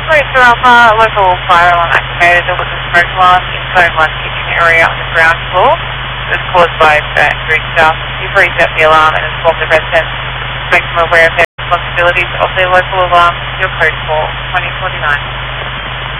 Mr. Alpha, local fire alarm activated. There was a smoke alarm in Zone 1 kitchen area on the ground floor. It was caused by factory staff. You've reset the alarm and informed the residents to make them aware of their responsibilities of their local alarm. Your code for 2049.